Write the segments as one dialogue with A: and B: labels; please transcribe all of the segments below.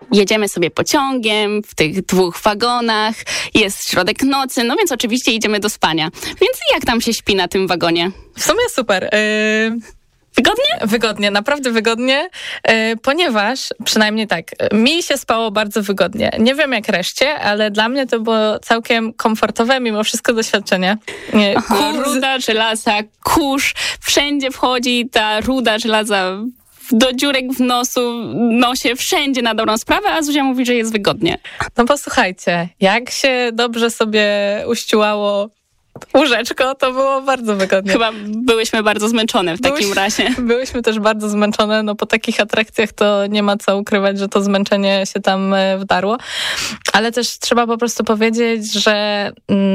A: jedziemy sobie pociągiem w tych 2 wagonach, jest środek nocy, no więc oczywiście idziemy do spania. Więc jak tam się śpi na tym wagonie?
B: W sumie super.
A: Wygodnie?
B: Wygodnie, naprawdę wygodnie, ponieważ przynajmniej tak, mi się spało bardzo wygodnie. Nie wiem jak reszcie, ale dla mnie to było całkiem komfortowe mimo wszystko doświadczenie.
A: Ruda żelaza, kurz, wszędzie wchodzi ta ruda żelaza do dziurek w nosie, wszędzie na dobrą sprawę, a Zuzia mówi, że jest wygodnie.
B: No posłuchajcie, jak się dobrze sobie uściułało łóżeczko, to było bardzo wygodnie.
A: Chyba byłyśmy bardzo zmęczone w takim razie.
B: Byłyśmy też bardzo zmęczone, no po takich atrakcjach to nie ma co ukrywać, że to zmęczenie się tam wdarło. Ale też trzeba po prostu powiedzieć, że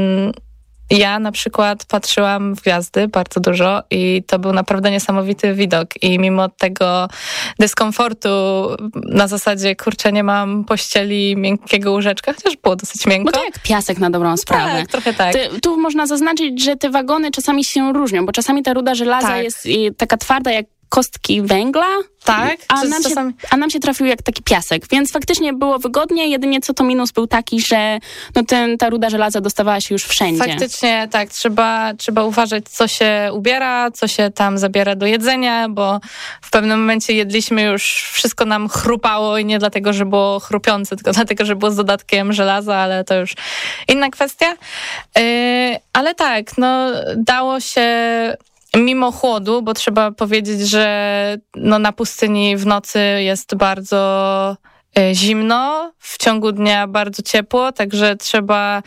B: ja na przykład patrzyłam w gwiazdy bardzo dużo i to był naprawdę niesamowity widok i mimo tego dyskomfortu na zasadzie, kurczę, nie mam pościeli, miękkiego łóżeczka, chociaż było dosyć miękko.
A: Bo to jak piasek na dobrą sprawę.
B: Tak, trochę tak.
A: Tu można zaznaczyć, że te wagony czasami się różnią, bo czasami ta ruda żelaza jest taka twarda jak kostki węgla,
B: tak,
A: a nam się trafił jak taki piasek, więc faktycznie było wygodnie, jedynie co to minus był taki, że no ta ruda żelaza dostawała się już wszędzie.
B: Faktycznie tak, trzeba uważać, co się ubiera, co się tam zabiera do jedzenia, bo w pewnym momencie jedliśmy już, wszystko nam chrupało i nie dlatego, że było chrupiące, tylko dlatego, że było z dodatkiem żelaza, ale to już inna kwestia. Ale tak, no dało się mimo chłodu, bo trzeba powiedzieć, że no na pustyni w nocy jest bardzo zimno, w ciągu dnia bardzo ciepło, także trzeba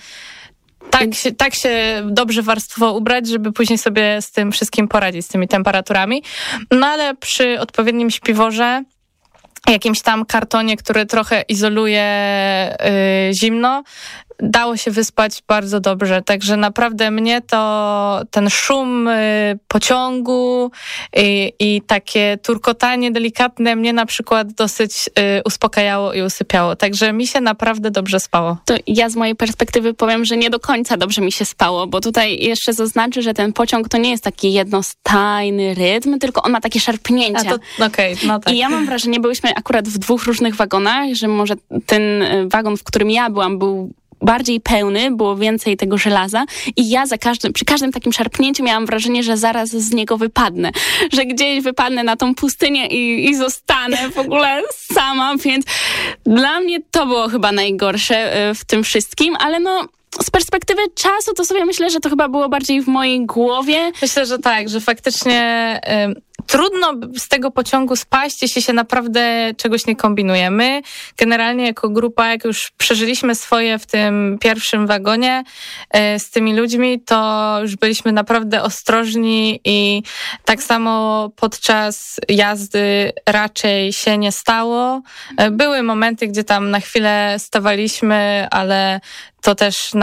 B: tak się dobrze warstwowo ubrać, żeby później sobie z tym wszystkim poradzić, z tymi temperaturami. No ale przy odpowiednim śpiworze, jakimś tam kartonie, który trochę izoluje zimno, dało się wyspać bardzo dobrze, także naprawdę mnie to ten szum pociągu i takie turkotanie delikatne mnie na przykład dosyć uspokajało i usypiało, także mi się naprawdę dobrze spało.
A: To ja z mojej perspektywy powiem, że nie do końca dobrze mi się spało, bo tutaj jeszcze zaznaczę, że ten pociąg to nie jest taki jednostajny rytm, tylko on ma takie szarpnięcia.
B: No tak.
A: I ja mam wrażenie, byłyśmy akurat w 2 różnych wagonach, że może ten wagon, w którym ja byłam, był bardziej pełny, było więcej tego żelaza i ja przy każdym takim szarpnięciu miałam wrażenie, że zaraz z niego wypadnę, że gdzieś wypadnę na tą pustynię i zostanę w ogóle sama, więc dla mnie to było chyba najgorsze w tym wszystkim, ale no z perspektywy czasu to sobie myślę, że to chyba było bardziej w mojej głowie.
B: Myślę, że tak, że faktycznie trudno z tego pociągu spaść, jeśli się naprawdę czegoś nie kombinuje. My generalnie jako grupa, jak już przeżyliśmy swoje w tym pierwszym wagonie z tymi ludźmi, to już byliśmy naprawdę ostrożni i tak samo podczas jazdy raczej się nie stało. Były momenty, gdzie tam na chwilę stawaliśmy, ale to też